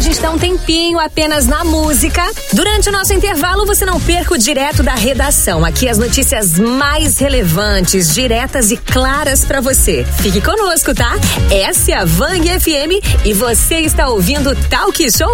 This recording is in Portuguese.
gente dá um tempinho apenas na música. Durante o nosso intervalo, você não perca o Direto da Redação. Aqui as notícias mais relevantes, diretas e claras pra você. Fique conosco, tá? Essa é a Vang FM e você está ouvindo Talk Show